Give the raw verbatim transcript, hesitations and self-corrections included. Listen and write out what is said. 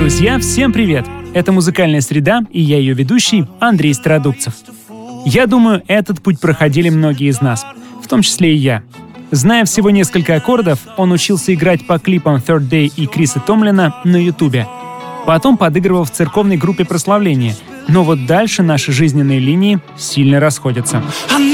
Друзья, всем привет! Это «Музыкальная среда» и я ее ведущий Андрей Стародубцев. Я думаю, этот путь проходили многие из нас, в том числе и я. Зная всего несколько аккордов, он учился играть по клипам Third Day и Криса Томлина на Ютубе. Потом подыгрывал в церковной группе прославления. Но вот дальше наши жизненные линии сильно расходятся.